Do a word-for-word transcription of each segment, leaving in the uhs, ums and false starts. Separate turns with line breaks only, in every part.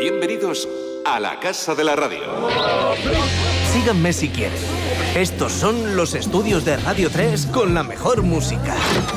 Bienvenidos a la Casa de la Radio.
Síganme si quieren. Estos son los estudios de Radio tres con la mejor música.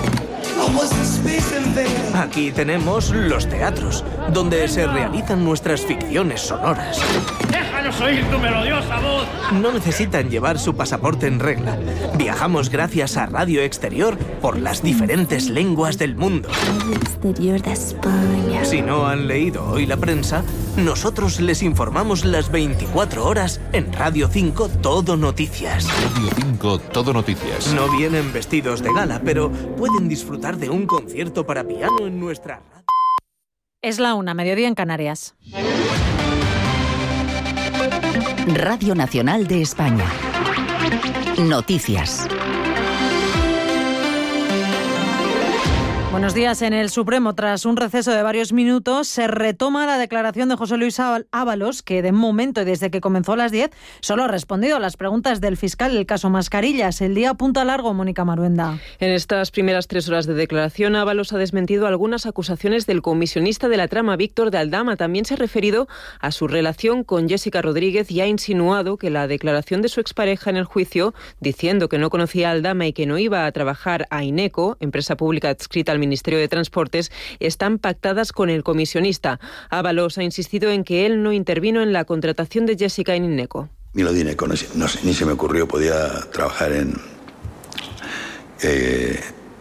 Aquí tenemos los teatros, donde se realizan nuestras ficciones sonoras.
¡Déjanos oír tu melodiosa voz!
No necesitan llevar su pasaporte en regla. Viajamos gracias a Radio Exterior por las diferentes lenguas del mundo.
Radio Exterior de España.
Si no han leído hoy la prensa, nosotros les informamos las veinticuatro horas en Radio cinco Todo Noticias.
Radio cinco Todo Noticias.
No vienen vestidos de gala, pero pueden disfrutar de un concierto para piano en nuestra radio.
Es la una, mediodía en Canarias.
Radio Nacional de España. Noticias.
Buenos días. En el Supremo, tras un receso de varios minutos, se retoma la declaración de José Luis Ábalos, que de momento y desde que comenzó a las diez solo ha respondido a las preguntas del fiscal del caso Mascarillas. El día apunta largo, Mónica Maruenda.
En estas primeras tres horas de declaración, Ábalos ha desmentido algunas acusaciones del comisionista de la trama, Víctor de Aldama. También se ha referido a su relación con Jessica Rodríguez y ha insinuado que la declaración de su expareja en el juicio, diciendo que no conocía a Aldama y que no iba a trabajar a INECO, empresa pública adscrita al Ministerio de Transportes, están pactadas con el comisionista. Ábalos ha insistido en que él no intervino en la contratación de Jessica en INECO.
Ni lo de INECO, no, no, ni se me ocurrió, podía trabajar en... Eh,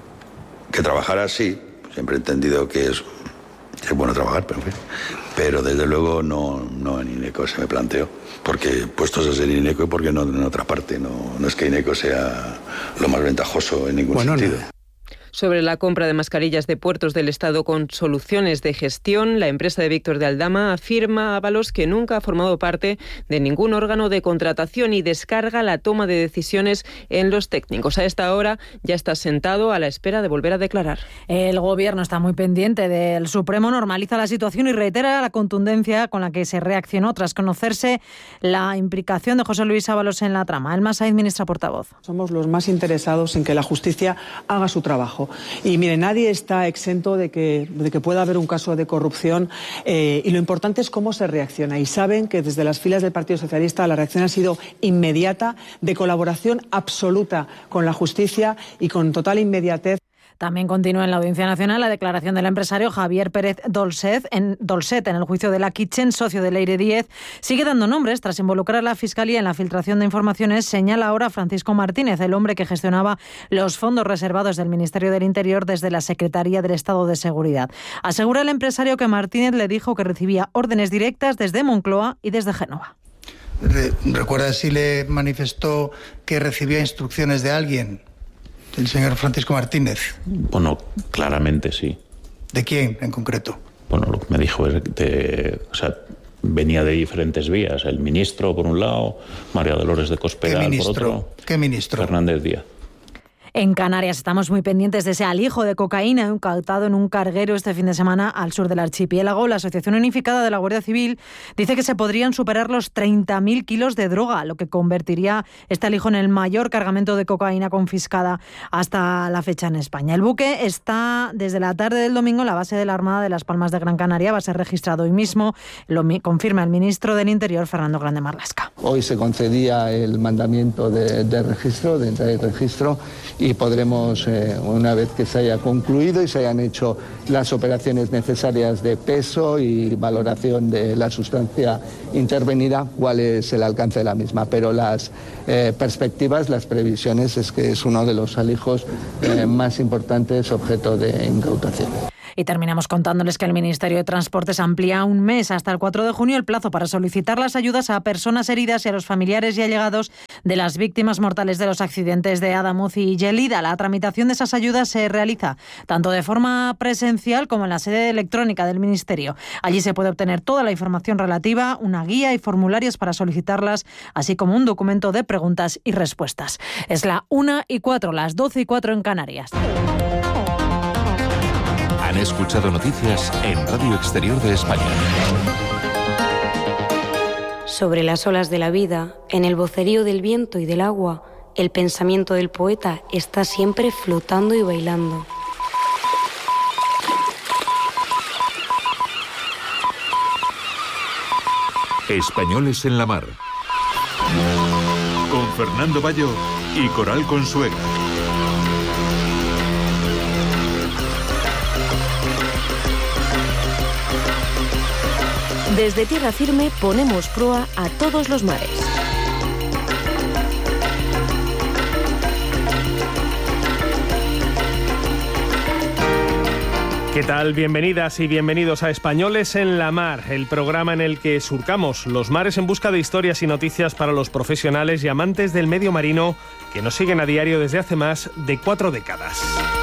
que trabajara así, siempre he entendido que es, que es bueno trabajar, pero, pero desde luego no, no en INECO se me planteó, porque puestos a ser INECO, porque no en otra parte, no, no es que INECO sea lo más ventajoso en ningún bueno, sentido. No.
Sobre la compra de mascarillas de puertos del Estado con soluciones de gestión, la empresa de Víctor de Aldama afirma a Ábalos que nunca ha formado parte de ningún órgano de contratación y descarga la toma de decisiones en los técnicos. A esta hora ya está sentado a la espera de volver a declarar.
El Gobierno está muy pendiente del Supremo, normaliza la situación y reitera la contundencia con la que se reaccionó tras conocerse la implicación de José Luis Ábalos en la trama. Elma Sainz, ministra portavoz.
Somos los más interesados en que la justicia haga su trabajo. Y mire, nadie está exento de que, de que pueda haber un caso de corrupción eh, y lo importante es cómo se reacciona. Y saben que desde las filas del Partido Socialista la reacción ha sido inmediata, de colaboración absoluta con la justicia y con total inmediatez.
También continúa en la Audiencia Nacional la declaración del empresario Javier Pérez Dolcet en, Dolcet en el juicio de la Kitchen, socio de Leire diez. Sigue dando nombres tras involucrar a la Fiscalía en la filtración de informaciones. Señala ahora Francisco Martínez, el hombre que gestionaba los fondos reservados del Ministerio del Interior desde la Secretaría del Estado de Seguridad. Asegura el empresario que Martínez le dijo que recibía órdenes directas desde Moncloa y desde Génova.
¿Recuerda si le manifestó que recibía instrucciones de alguien? ¿El señor Francisco Martínez?
Bueno, claramente sí.
¿De quién en concreto?
Bueno, lo que me dijo es que, o sea, venía de diferentes vías. El ministro, por un lado, María Dolores de Cospedal, por otro.
¿Qué ministro?
Fernández Díaz.
En Canarias estamos muy pendientes de ese alijo de cocaína incautado en un carguero este fin de semana al sur del archipiélago. La Asociación Unificada de la Guardia Civil dice que se podrían superar los treinta mil kilos de droga, lo que convertiría este alijo en el mayor cargamento de cocaína confiscada hasta la fecha en España. El buque está desde la tarde del domingo en la base de la Armada de Las Palmas de Gran Canaria. Va a ser registrado hoy mismo, lo confirma el ministro del Interior, Fernando Grande Marlaska.
Hoy se concedía el mandamiento de, de registro, de entrada y registro, y podremos, eh, una vez que se haya concluido y se hayan hecho las operaciones necesarias de peso y valoración de la sustancia intervenida, cuál es el alcance de la misma. Pero las eh, perspectivas, las previsiones, es que es uno de los alijos eh, más importantes objeto de incautación.
Y terminamos contándoles que el Ministerio de Transportes amplía un mes hasta el cuatro de junio el plazo para solicitar las ayudas a personas heridas y a los familiares y allegados de las víctimas mortales de los accidentes de Adamuz y Gelida. La tramitación de esas ayudas se realiza tanto de forma presencial como en la sede electrónica del Ministerio. Allí se puede obtener toda la información relativa, una guía y formularios para solicitarlas, así como un documento de preguntas y respuestas. Es la una y cuatro, las doce y cuatro en Canarias.
Han escuchado noticias en Radio Exterior de España.
Sobre las olas de la vida, en el vocerío del viento y del agua, el pensamiento del poeta está siempre flotando y bailando.
Españoles en la mar. Con Fernando Bayo y Coral Consuegra.
Desde tierra firme ponemos proa a todos los mares.
¿Qué tal? Bienvenidas y bienvenidos a Españoles en la Mar, el programa en el que surcamos los mares en busca de historias y noticias para los profesionales y amantes del medio marino que nos siguen a diario desde hace más de cuatro décadas.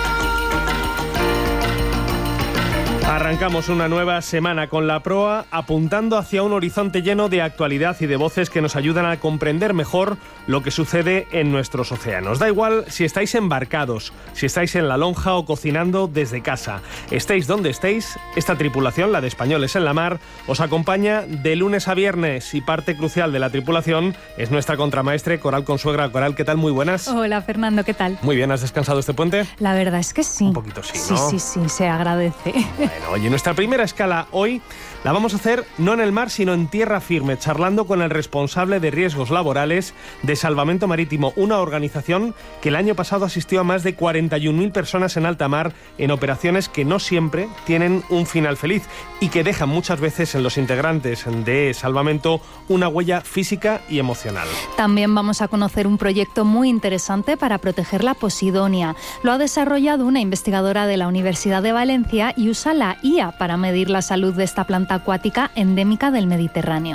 Arrancamos una nueva semana con la proa apuntando hacia un horizonte lleno de actualidad y de voces que nos ayudan a comprender mejor lo que sucede en nuestros océanos. Da igual si estáis embarcados, si estáis en la lonja o cocinando desde casa. Estéis donde estéis, esta tripulación, la de Españoles en la Mar, os acompaña de lunes a viernes y parte crucial de la tripulación es nuestra contramaestre Coral Consuegra. Coral, ¿qué tal? Muy buenas.
Hola, Fernando, ¿qué tal?
Muy bien, ¿has descansado este puente?
La verdad es que sí.
Un poquito sí, ¿no?
Sí, sí, sí, se agradece.
Bueno, oye, nuestra primera escala hoy la vamos a hacer no en el mar, sino en tierra firme, charlando con el responsable de riesgos laborales de Salvamento Marítimo, una organización que el año pasado asistió a más de cuarenta y un mil personas en alta mar en operaciones que no siempre tienen un final feliz y que dejan muchas veces en los integrantes de Salvamento una huella física y emocional.
También vamos a conocer un proyecto muy interesante para proteger la posidonia. Lo ha desarrollado una investigadora de la Universidad de Valencia y usa la I A para medir la salud de esta planta acuática endémica del Mediterráneo.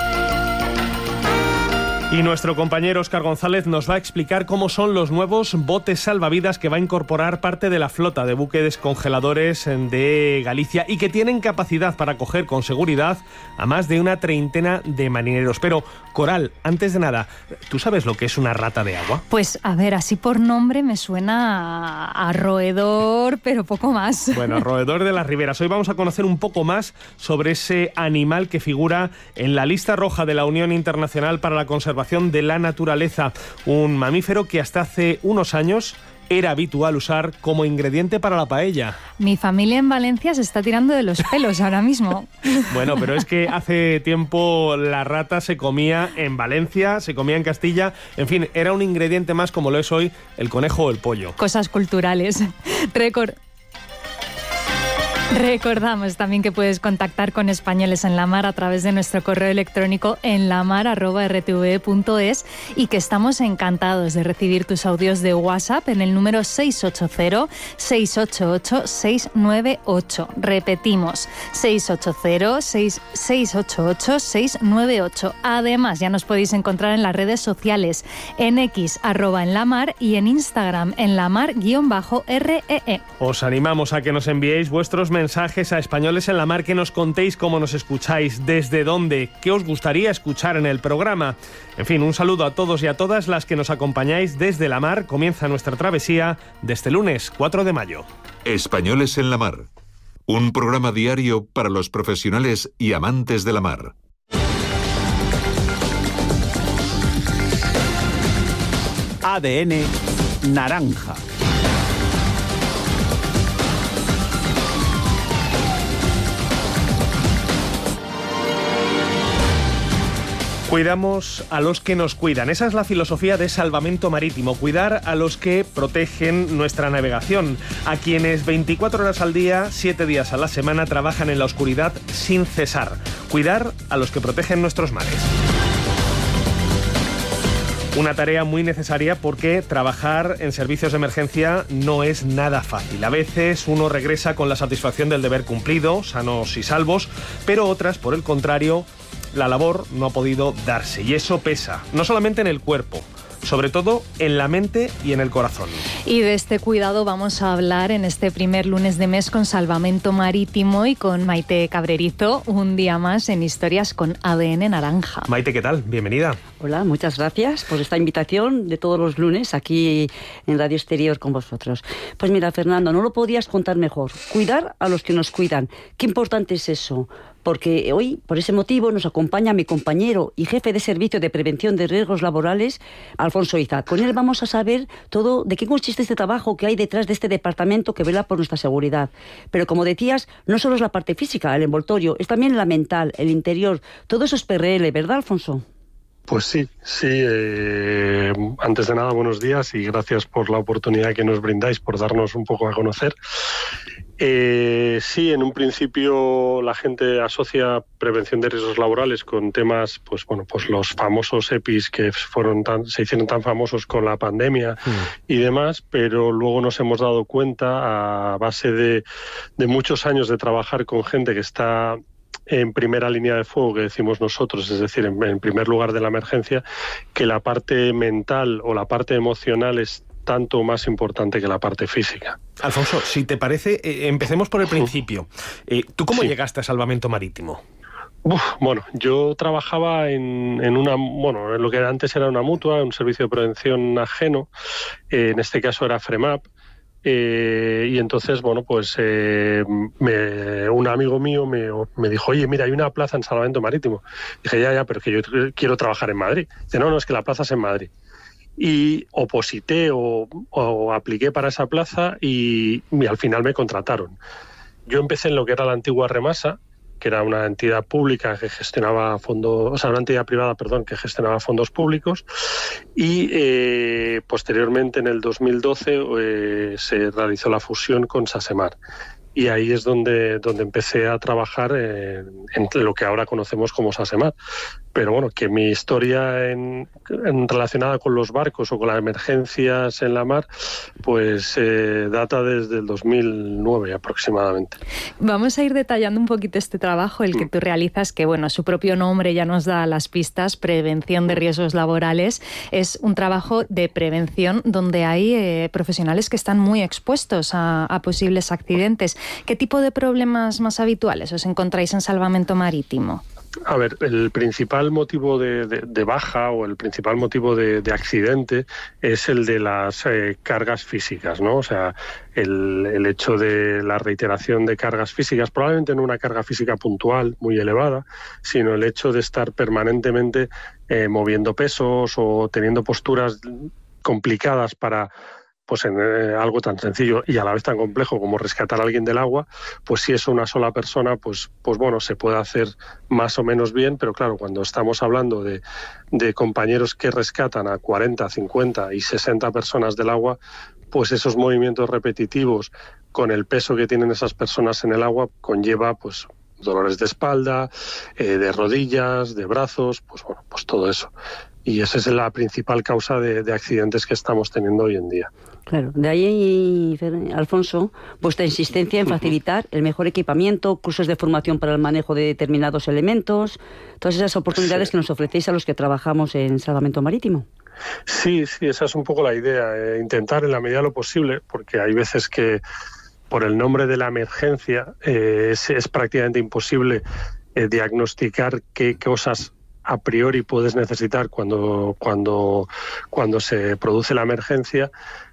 Y nuestro compañero Óscar González nos va a explicar cómo son los nuevos botes salvavidas que va a incorporar parte de la flota de buques descongeladores de Galicia y que tienen capacidad para acoger con seguridad a más de una treintena de marineros. Pero, Coral, antes de nada, ¿tú sabes lo que es una rata de agua?
Pues, a ver, así por nombre me suena a, a roedor, pero poco más.
Bueno, a roedor de las riberas. Hoy vamos a conocer un poco más sobre ese animal que figura en la lista roja de la Unión Internacional para la Conservación de la Naturaleza, un mamífero que hasta hace unos años era habitual usar como ingrediente para la paella.
Mi familia en Valencia se está tirando de los pelos ahora mismo.
Bueno, pero es que hace tiempo la rata se comía en Valencia, se comía en Castilla, en fin, era un ingrediente más como lo es hoy el conejo o el pollo.
Cosas culturales. Récord. Recordamos también que puedes contactar con Españoles en la Mar a través de nuestro correo electrónico enlamar arroba r t v punto es y que estamos encantados de recibir tus audios de WhatsApp en el número seis ocho cero, seis ocho ocho, seis nueve ocho. Repetimos, seis ocho cero, seis ocho ocho, seis nueve ocho. Además, ya nos podéis encontrar en las redes sociales en X, arroba en la mar y en Instagram, en la mar guión bajo R E E.
Os animamos a que nos enviéis vuestros mensajes mensajes a Españoles en la Mar, que nos contéis cómo nos escucháis, desde dónde, qué os gustaría escuchar en el programa. En fin, un saludo a todos y a todas las que nos acompañáis desde la mar. Comienza nuestra travesía de este lunes cuatro de mayo.
Españoles en la Mar, un programa diario para los profesionales y amantes de la mar.
A D N naranja.
Cuidamos a los que nos cuidan. Esa es la filosofía de Salvamento Marítimo, cuidar a los que protegen nuestra navegación, a quienes veinticuatro horas al día, siete días a la semana trabajan en la oscuridad sin cesar. Cuidar a los que protegen nuestros mares. Una tarea muy necesaria porque trabajar en servicios de emergencia no es nada fácil. A veces uno regresa con la satisfacción del deber cumplido, sanos y salvos, pero otras, por el contrario, la labor no ha podido darse y eso pesa, no solamente en el cuerpo, sobre todo en la mente y en el corazón.
Y de este cuidado vamos a hablar en este primer lunes de mes con Salvamento Marítimo y con Maite Cabrerizo, un día más en Historias con A D N Naranja.
Maite, ¿qué tal? Bienvenida.
Hola, muchas gracias por esta invitación de todos los lunes aquí en Radio Exterior con vosotros. Pues mira, Fernando, no lo podías contar mejor. Cuidar a los que nos cuidan. Qué importante es eso. porque hoy, por ese motivo, nos acompaña mi compañero y jefe de Servicio de Prevención de Riesgos Laborales, Alfonso Iza. Con él vamos a saber todo de qué consiste este trabajo que hay detrás de este departamento que vela por nuestra seguridad. Pero como decías, no solo es la parte física, el envoltorio, es también la mental, el interior. Todo eso es P R L, ¿verdad, Alfonso?
Pues sí, sí. Eh, antes de nada, buenos días y gracias por la oportunidad que nos brindáis, por darnos un poco a conocer. Eh, sí, en un principio la gente asocia prevención de riesgos laborales con temas, pues bueno, pues los famosos E P Is que fueron tan, se hicieron tan famosos con la pandemia mm. y demás, pero luego nos hemos dado cuenta a base de, de muchos años de trabajar con gente que está en primera línea de fuego, que decimos nosotros, es decir, en, en primer lugar de la emergencia, que la parte mental o la parte emocional es tanto más importante que la parte física.
Alfonso, si te parece, eh, empecemos por el principio. Eh, ¿Tú cómo sí. llegaste a Salvamento Marítimo?
Uf, bueno, yo trabajaba en, en una, bueno, en lo que antes era una mutua, un servicio de prevención ajeno, eh, en este caso era FREMAP. Eh, y entonces, bueno, pues eh, me, un amigo mío me, me dijo, oye, mira, hay una plaza en Salvamento Marítimo. Dije, ya, ya, pero que yo quiero trabajar en Madrid. Dice, no, no, es que la plaza es en Madrid. Y oposité o, o apliqué para esa plaza y, y al final me contrataron. Yo empecé en lo que era la antigua Remasa, que era una entidad pública que gestionaba fondos, o sea, una entidad privada, perdón, que gestionaba fondos públicos, y eh, posteriormente en el dos mil doce eh, se realizó la fusión con Sasemar. Y ahí es donde, donde empecé a trabajar en, en lo que ahora conocemos como Sasemar. Pero bueno, que mi historia en, en relacionada con los barcos o con las emergencias en la mar, pues eh, data desde el dos mil nueve aproximadamente.
Vamos a ir detallando un poquito este trabajo, el que tú realizas, que bueno, su propio nombre ya nos da las pistas, prevención de riesgos laborales. Es un trabajo de prevención donde hay eh, profesionales que están muy expuestos a, a posibles accidentes. ¿Qué tipo de problemas más habituales os encontráis en Salvamento Marítimo?
A ver, el principal motivo de, de, de baja o el principal motivo de, de accidente es el de las eh, cargas físicas, ¿no? O sea, el, el hecho de la reiteración de cargas físicas, probablemente no una carga física puntual muy elevada, sino el hecho de estar permanentemente eh, moviendo pesos o teniendo posturas complicadas para... pues en eh, algo tan sencillo y a la vez tan complejo como rescatar a alguien del agua, pues si es una sola persona, pues, pues bueno, se puede hacer más o menos bien, pero claro, cuando estamos hablando de, de compañeros que rescatan a cuarenta, cincuenta y sesenta personas del agua, pues esos movimientos repetitivos con el peso que tienen esas personas en el agua conlleva pues dolores de espalda, eh, de rodillas, de brazos, pues bueno, pues todo eso. Y esa es la principal causa de, de accidentes que estamos teniendo hoy en día.
Claro, de ahí, Alfonso, vuestra insistencia en facilitar el mejor equipamiento, cursos de formación para el manejo de determinados elementos, todas esas oportunidades sí. que nos ofrecéis a los que trabajamos en Salvamento Marítimo.
Sí, sí, esa es un poco la idea, eh, intentar en la medida de lo posible, porque hay veces que por el nombre de la emergencia eh, es, es prácticamente imposible eh, diagnosticar qué cosas a priori puedes necesitar cuando, cuando, cuando se produce la emergencia.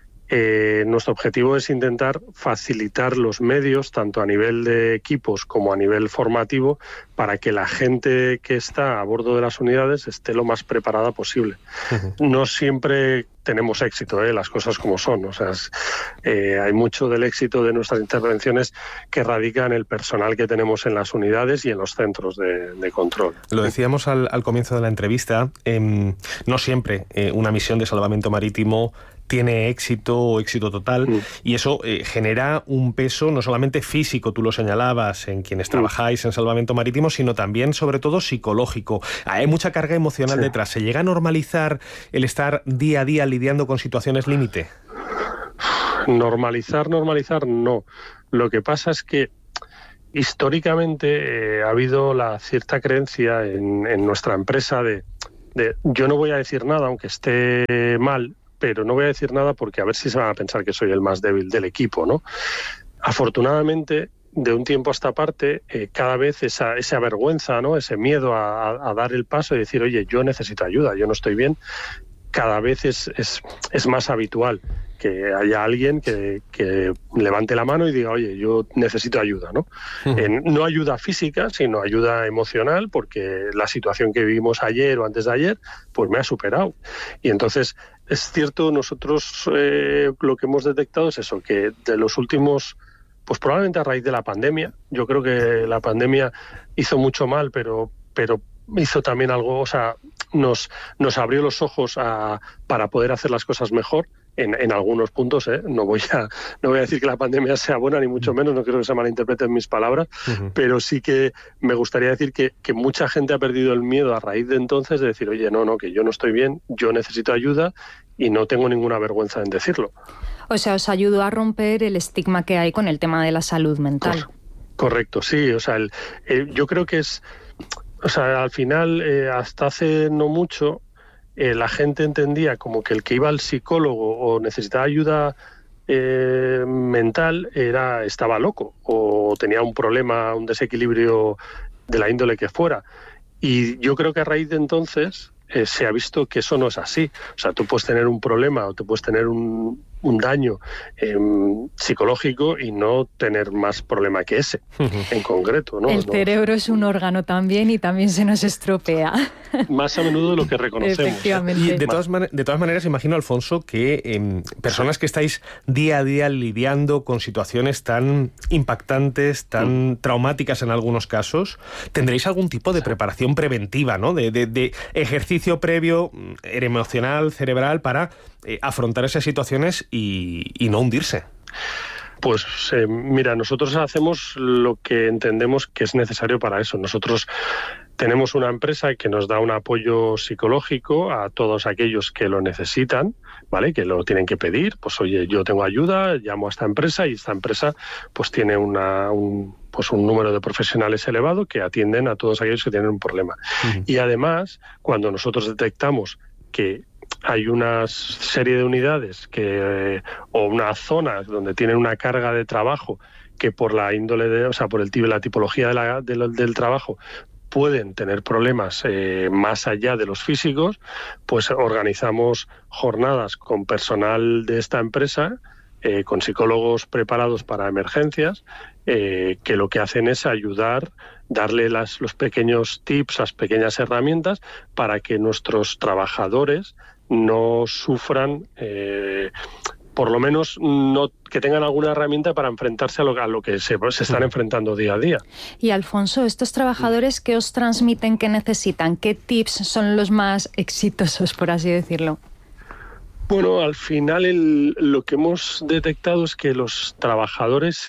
Eh, nuestro objetivo es intentar facilitar los medios, tanto a nivel de equipos como a nivel formativo, para que la gente que está a bordo de las unidades esté lo más preparada posible. Uh-huh. No siempre tenemos éxito, ¿eh? Las cosas como son. O sea, es, eh, hay mucho del éxito de nuestras intervenciones que radica en el personal que tenemos en las unidades y en los centros de, de control.
Lo decíamos al, al comienzo de la entrevista, eh, no siempre eh, una misión de salvamento marítimo tiene éxito o éxito total, mm. y eso eh, genera un peso no solamente físico, tú lo señalabas, en quienes mm. trabajáis en salvamento marítimo, sino también, sobre todo, psicológico. Hay mucha carga emocional sí. detrás. ¿Se llega a normalizar el estar día a día lidiando con situaciones límite?
Normalizar, normalizar, no. Lo que pasa es que históricamente eh, ha habido la cierta creencia en, en nuestra empresa de, de yo no voy a decir nada, aunque esté mal, pero no voy a decir nada porque a ver si se van a pensar que soy el más débil del equipo, ¿no? Afortunadamente, de un tiempo a esta parte, eh, cada vez esa, esa vergüenza, ¿no? Ese miedo a, a dar el paso y decir, oye, yo necesito ayuda, yo no estoy bien, cada vez es, es, es más habitual que haya alguien que, que levante la mano y diga, oye, yo necesito ayuda, ¿no? Uh-huh. Eh, no ayuda física, sino ayuda emocional, porque la situación que vivimos ayer o antes de ayer, pues me ha superado. Y entonces, es cierto, nosotros eh, lo que hemos detectado es eso, que de los últimos, pues probablemente a raíz de la pandemia, yo creo que la pandemia hizo mucho mal, pero, pero hizo también algo, o sea, nos, nos abrió los ojos a, para poder hacer las cosas mejor. En, en algunos puntos, ¿eh? no voy a no voy a decir que la pandemia sea buena, ni mucho menos, no quiero que se malinterpreten mis palabras, uh-huh. pero sí que me gustaría decir que, que mucha gente ha perdido el miedo a raíz de entonces de decir, oye, no, no, que yo no estoy bien, yo necesito ayuda y no tengo ninguna vergüenza en decirlo.
O sea, os ayudó a romper el estigma que hay con el tema de la salud mental.
Cor- correcto, sí, o sea, el, el, yo creo que es, o sea, al final, eh, hasta hace no mucho, Eh, la gente entendía como que el que iba al psicólogo o necesitaba ayuda eh, mental era estaba loco o tenía un problema, un desequilibrio de la índole que fuera. Y yo creo que a raíz de entonces eh, se ha visto que eso no es así. O sea, tú puedes tener un problema o te puedes tener un, un daño eh, psicológico y no tener más problema que ese en concreto, ¿no?
El
no,
cerebro es un órgano también y también se nos estropea.
Más a menudo de lo que reconocemos.
Efectivamente.
Y de todas, man- de todas maneras, imagino, Alfonso, que eh, personas que estáis día a día lidiando con situaciones tan impactantes, tan mm. traumáticas en algunos casos, tendréis algún tipo de preparación preventiva, ¿no? De, de, de ejercicio previo, emocional, cerebral, para eh, afrontar esas situaciones y, y no hundirse.
Pues eh, mira, nosotros hacemos lo que entendemos que es necesario para eso. Nosotros tenemos una empresa que nos da un apoyo psicológico a todos aquellos que lo necesitan, ¿vale? Que lo tienen que pedir. Pues oye, yo tengo ayuda, llamo a esta empresa y esta empresa pues tiene una, un, pues un número de profesionales elevado que atienden a todos aquellos que tienen un problema. Uh-huh. Y además, cuando nosotros detectamos que hay una serie de unidades que, eh, o una zona donde tienen una carga de trabajo que por la índole de, o sea, por el la tipología de la, de lo, del trabajo pueden tener problemas eh, más allá de los físicos, pues organizamos jornadas con personal de esta empresa, eh, con psicólogos preparados para emergencias, eh, que lo que hacen es ayudar, darle las, los pequeños tips, las pequeñas herramientas para que nuestros trabajadores no sufran, eh, por lo menos no que tengan alguna herramienta para enfrentarse a lo, a lo que se, se están enfrentando día a día.
Y Alfonso, estos trabajadores, ¿qué os transmiten que necesitan? ¿Qué tips son los más exitosos, por así decirlo?
Bueno, al final el, lo que hemos detectado es que los trabajadores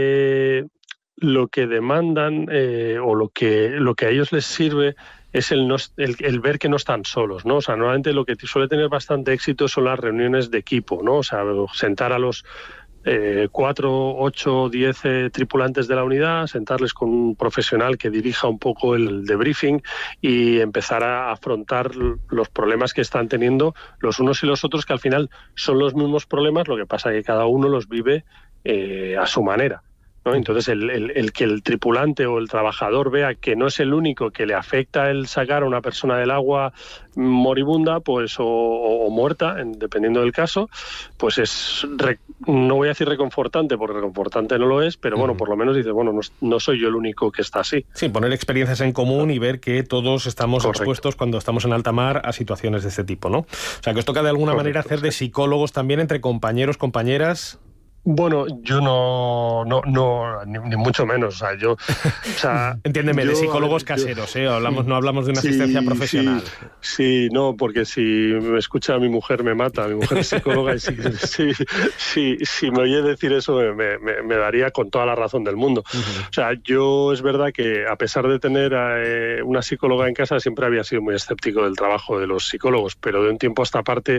eh, lo que demandan eh, o lo que, lo que a ellos les sirve es el, no, el, el ver que no están solos, ¿no? O sea, normalmente lo que suele tener bastante éxito son las reuniones de equipo, ¿no? O sea, sentar a los eh, cuatro, ocho, diez eh, tripulantes de la unidad, sentarles con un profesional que dirija un poco el debriefing y empezar a afrontar los problemas que están teniendo los unos y los otros, que al final son los mismos problemas, lo que pasa es que cada uno los vive eh, a su manera, ¿no? Entonces, el, el, el que el tripulante o el trabajador vea que no es el único que le afecta el sacar a una persona del agua moribunda, pues o, o, o muerta, en, dependiendo del caso, pues es, re, no voy a decir reconfortante, porque reconfortante no lo es, pero bueno, por lo menos dice, bueno, no, no soy yo el único que está así.
Sí, poner experiencias en común y ver que todos estamos Correcto. expuestos cuando estamos en alta mar a situaciones de este tipo, ¿no? O sea, que os toca de alguna Correcto, manera hacer sí. de psicólogos también entre compañeros, compañeras.
Bueno, yo no, no, no ni, ni mucho menos, o sea, yo, o sea,
entiéndeme, yo, de psicólogos
yo,
caseros, ¿eh? Hablamos, no hablamos de una sí, asistencia profesional.
Sí, sí, no, porque si me escucha mi mujer me mata, mi mujer es psicóloga y si, si, si, si me oye decir eso me, me, me daría con toda la razón del mundo. Uh-huh. O sea, yo es verdad que a pesar de tener eh, una psicóloga en casa siempre había sido muy escéptico del trabajo de los psicólogos, pero de un tiempo a esta parte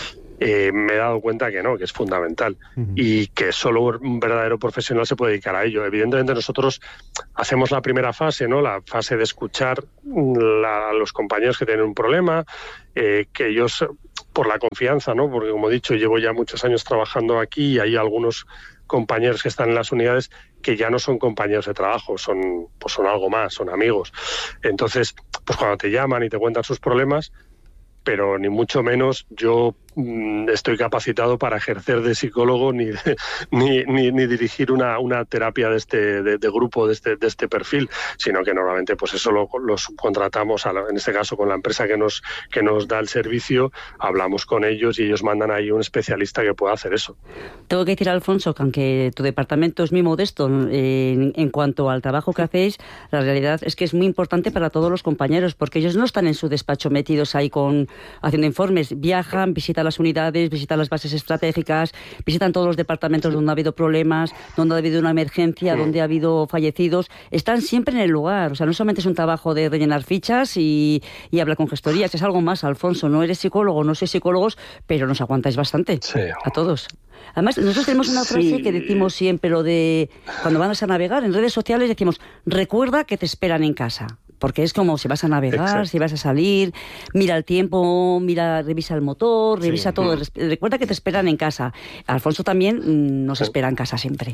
Eh, me he dado cuenta que no, que es fundamental uh-huh. y que solo un verdadero profesional se puede dedicar a ello. Evidentemente nosotros hacemos la primera fase, ¿no? La fase de escuchar la, a los compañeros que tienen un problema, eh, que ellos, por la confianza, ¿no? Porque como he dicho, llevo ya muchos años trabajando aquí y hay algunos compañeros que están en las unidades que ya no son compañeros de trabajo, son, pues son algo más, son amigos. Entonces, pues cuando te llaman y te cuentan sus problemas, pero ni mucho menos yo estoy capacitado para ejercer de psicólogo ni, de, ni, ni, ni dirigir una, una terapia de este de, de grupo de este de este perfil, sino que normalmente pues eso lo, lo subcontratamos a la, en este caso con la empresa que nos que nos da el servicio, hablamos con ellos y ellos mandan ahí un especialista que pueda hacer eso.
Tengo que decir, Alfonso, que aunque tu departamento es muy modesto eh, en, en cuanto al trabajo que hacéis, la realidad es que es muy importante para todos los compañeros, porque ellos no están en su despacho metidos ahí con haciendo informes, viajan, visitan las unidades, visitan las bases estratégicas, visitan todos los departamentos donde ha habido problemas, donde ha habido una emergencia, donde ha habido fallecidos. Están siempre en el lugar. O sea, no solamente es un trabajo de rellenar fichas y, y hablar con gestorías, es algo más, Alfonso. No eres psicólogo, no sois psicólogos, pero nos aguantáis bastante.
Sí.
A todos. Además, nosotros tenemos una frase
sí.
que decimos siempre, lo de cuando vas a navegar en redes sociales, decimos, recuerda que te esperan en casa. Porque es como si vas a navegar, Exacto. si vas a salir, mira el tiempo, mira, revisa el motor, revisa sí. todo. Recuerda que te esperan en casa. Alfonso también nos espera en casa siempre.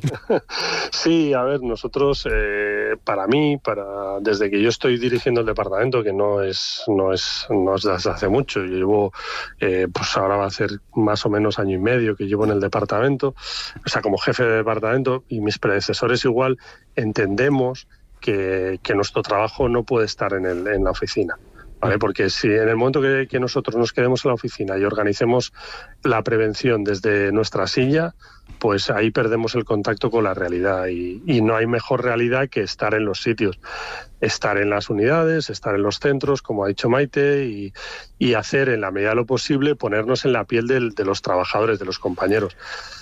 Sí, a ver, nosotros, eh, para mí, para desde que yo estoy dirigiendo el departamento, que no es no es, no es desde hace mucho, yo llevo, eh, pues ahora va a ser más o menos año y medio que llevo en el departamento, o sea, como jefe de departamento, y mis predecesores igual, entendemos Que, que nuestro trabajo no puede estar en, el, en la oficina, ¿vale? Porque si en el momento que, que nosotros nos quedemos en la oficina y organicemos la prevención desde nuestra silla, pues ahí perdemos el contacto con la realidad y, y no hay mejor realidad que estar en los sitios, estar en las unidades, estar en los centros, como ha dicho Maite, y, y hacer en la medida de lo posible ponernos en la piel del, de los trabajadores, de los compañeros.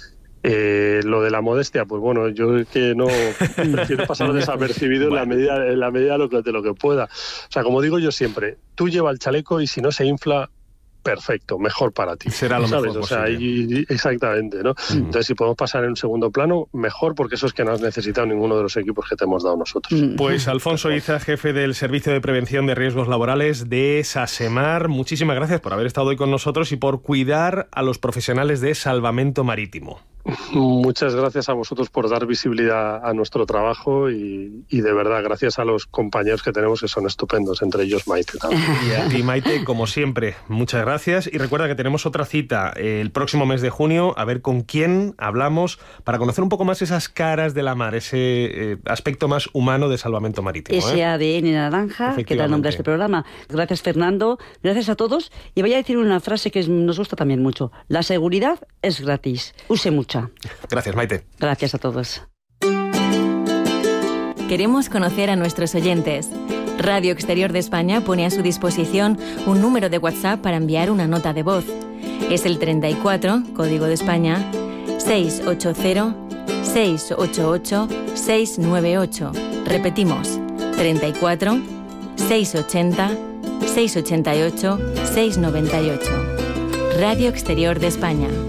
Eh, lo de la modestia, pues bueno, yo que no prefiero pasar desapercibido bueno. en la medida, en la medida de, lo que, de lo que pueda. O sea, como digo yo siempre, tú lleva el chaleco y si no se infla, perfecto, mejor para ti.
Será lo
¿sabes?
mejor
o sea,
posible.
y, exactamente, ¿no? Mm. Entonces, si podemos pasar en un segundo plano, mejor, porque eso es que no has necesitado ninguno de los equipos que te hemos dado nosotros.
Pues Alfonso Iza, jefe del Servicio de Prevención de Riesgos Laborales de SASEMAR, muchísimas gracias por haber estado hoy con nosotros y por cuidar a los profesionales de salvamento marítimo.
Muchas gracias a vosotros por dar visibilidad a nuestro trabajo y, y de verdad, gracias a los compañeros que tenemos que son estupendos, entre ellos Maite también.
Y a ti, Maite, como siempre, muchas gracias. Y recuerda que tenemos otra cita el próximo mes de junio, a ver con quién hablamos para conocer un poco más esas caras de la mar, ese eh, aspecto más humano de salvamento marítimo.
Ese
¿eh?
A D N naranja que da nombre a este programa. Gracias, Fernando. Gracias a todos. Y voy a decir una frase que nos gusta también mucho. La seguridad es gratis. Use mucho.
Gracias, Maite.
Gracias a todos.
Queremos conocer a nuestros oyentes. Radio Exterior de España pone a su disposición un número de WhatsApp para enviar una nota de voz. Es el treinta y cuatro, código de España, seiscientos ochenta, seiscientos ochenta y ocho, seiscientos noventa y ocho. Repetimos, treinta y cuatro, seiscientos ochenta, seiscientos ochenta y ocho, seiscientos noventa y ocho. Radio Exterior de España.